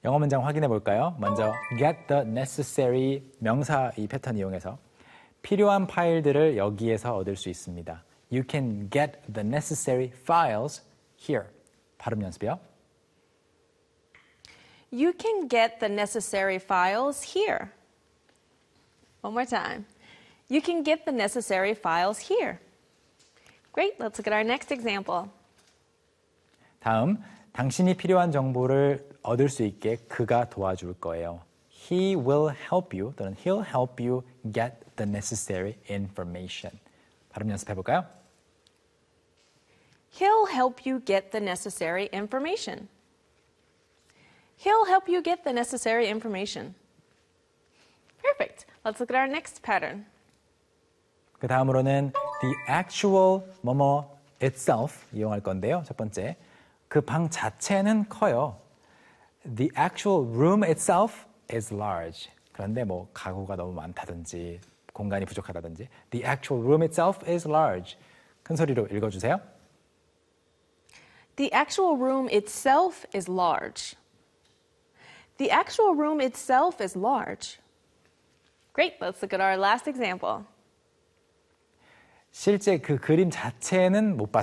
영어 문장 확인해 볼까요? 먼저 get the necessary 명사 이 패턴 이용해서 필요한 파일들을 여기에서 얻을 수 있습니다. You can get the necessary files here. 발음 연습이요. You can get the necessary files here. One more time. You can get the necessary files here. Great, let's look at our next example. 다음, 당신이 필요한 정보를 얻을 수 있게 그가 도와줄 거예요. He will help you 또는 he'll help you get the necessary information. 발음 연습해 볼까요? He'll help you get the necessary information. He'll help you get the necessary information. Perfect. Let's look at our next pattern. 그 다음으로는 the actual 뭐뭐 itself 이용할 건데요. 첫 번째, 그 방 자체는 커요. The actual room itself is large. 그런데 뭐 가구가 너무 많다든지 공간이 부족하다든지 The actual room itself is large. 큰 소리로 읽어주세요. The actual room itself is large. The actual room itself is large. Great, let's look at our last example. 실제 그 그림 자체는 못 봤어요.